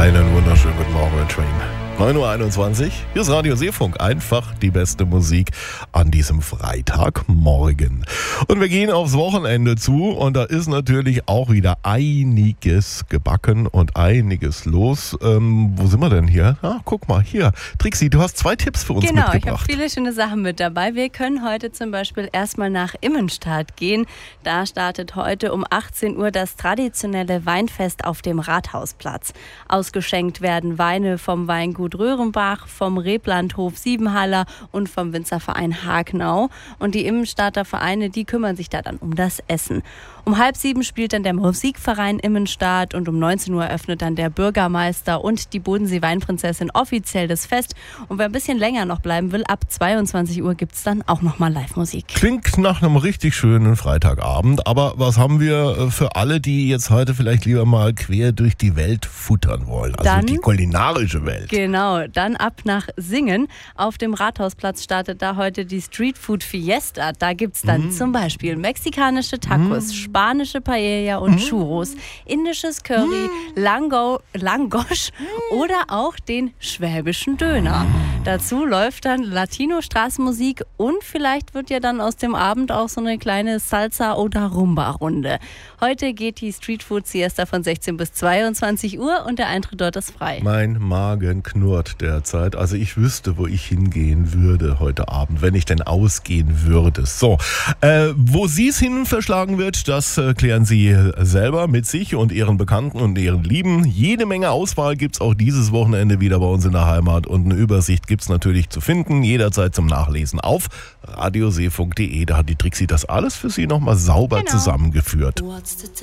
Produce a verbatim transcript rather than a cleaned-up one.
Einen wunderschönen guten Morgen, Train. neun Uhr einundzwanzig, hier ist Radio Seefunk. Einfach die beste Musik an diesem Freitagmorgen. Und wir gehen aufs Wochenende zu und da ist natürlich auch wieder einiges gebacken und einiges los. Ähm, wo sind wir denn hier? Ah, guck mal, hier. Trixi, du hast zwei Tipps für uns genau, mitgebracht. Genau, ich habe viele schöne Sachen mit dabei. Wir können heute zum Beispiel erstmal nach Immenstadt gehen. Da startet heute um achtzehn Uhr das traditionelle Weinfest auf dem Rathausplatz. Ausgeschenkt werden Weine vom Weingut Röhrenbach, vom Reblandhof Siebenhaller und vom Winzerverein Hagenau. Und die Immenstadter Vereine, die kümmern sich da dann um das Essen. Um halb sieben spielt dann der Musikverein Immenstadt und um neunzehn Uhr eröffnet dann der Bürgermeister und die Bodensee-Weinprinzessin offiziell das Fest. Und wer ein bisschen länger noch bleiben will, ab zweiundzwanzig Uhr gibt es dann auch nochmal Live-Musik. Klingt nach einem richtig schönen Freitagabend, aber was haben wir für alle, die jetzt heute vielleicht lieber mal quer durch die Welt futtern wollen, also dann, die kulinarische Welt? Genau, dann ab nach Singen. Auf dem Rathausplatz startet da heute die Street Food Fiesta. Da gibt es dann mm. zum Beispiel mexikanische Tacos, mm. spanische Paella und mm. Churros, indisches Curry, mm. Lango, Langosch mm. oder auch den schwäbischen Döner. Dazu läuft dann Latino-Straßenmusik und vielleicht wird ja dann aus dem Abend auch so eine kleine Salsa- oder Rumba-Runde. Heute geht die Street Food Siesta von sechzehn bis zweiundzwanzig Uhr und der Eintritt dort ist frei. Mein Magen knurrt derzeit. Also ich wüsste, wo ich hingehen würde heute Abend, wenn ich denn ausgehen würde. So, äh, wo sie es hin verschlagen wird, das äh, klären Sie selber mit sich und Ihren Bekannten und Ihren Lieben. Jede Menge Auswahl gibt es auch dieses Wochenende wieder bei uns in der Heimat und eine Übersicht gibt es natürlich zu finden, jederzeit zum Nachlesen auf radioseefunk punkt de. Da hat die Trixi das alles für Sie nochmal sauber genau. zusammengeführt.